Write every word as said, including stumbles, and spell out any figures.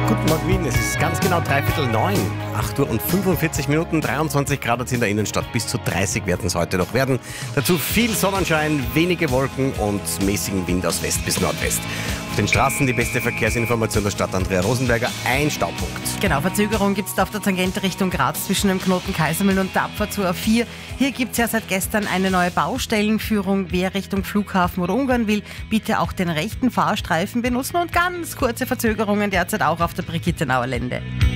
Guten Morgen Wien, es ist ganz genau dreiviertel neun, acht Uhr und fünfundvierzig Minuten, dreiundzwanzig Grad jetzt in der Innenstadt, bis zu dreißig werden es heute noch werden. Dazu viel Sonnenschein, wenige Wolken und mäßigen Wind aus West bis Nordwest. Auf den Straßen die beste Verkehrsinformation der Stadt, Andrea Rosenberger, ein Staupunkt. Genau, Verzögerung gibt es auf der Tangente Richtung Graz zwischen dem Knoten Kaisermühl und der Abfahrt zur A vier. Hier gibt es ja seit gestern eine neue Baustellenführung. Wer Richtung Flughafen oder Ungarn will, bitte auch den rechten Fahrstreifen benutzen und ganz kurze Verzögerungen derzeit auch auf der Brigittenauer Lände.